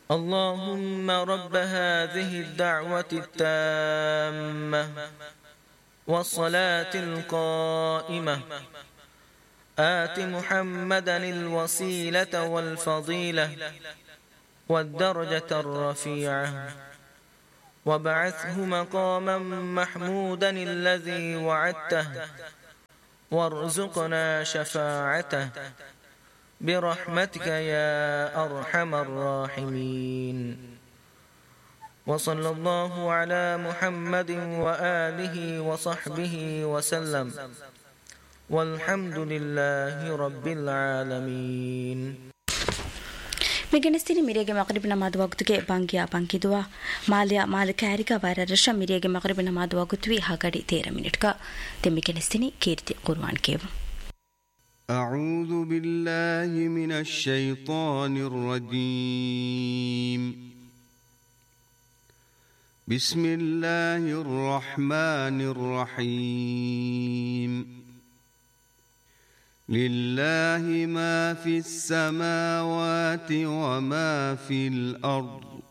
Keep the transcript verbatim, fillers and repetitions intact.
اللهم رب هذه الدعوة التامة والصلاة القائمة آت محمدا الوسيلة والفضيلة والدرجة الرفيعة وابعثه مقاما محمودا الذي وعدته وارزقنا شفاعته برحمتك يا أرحم الراحمين. وصلى الله على محمد وآله وصحبه وسلم والحمد لله رب العالمين. ಮಿಗೆನಸ್ತಿನಿ ಮಿರಿಯಗೆ ಮಗರಿಬ್ ನಮಾಜ್ ವಕ್ತುಗೆ ಬಂಗಿಯಾ ಬಂಕಿದುವಾ ಮಾಲಿಯಾ ಮಾಲ ಕ್ಯಾರಿಕಾ ವಾರ ರಶ ಮಿರಿಯಗೆ ಮಗರಿಬ್ ನಮಾಜ್ ವಕ್ತುವಿ ಹಗಡಿ तेरह ಮಿನಿಟ್ ಕ ತೆ ಮಿಗೆನಸ್ತಿನಿ ಕೀರ್ತಿ ಕುರ್ಆನ್ ಕೇವು. أعوذ بالله من الشيطان الرجيم. بسم الله الرحمن الرحيم. لله ما في السماوات وما في الأرض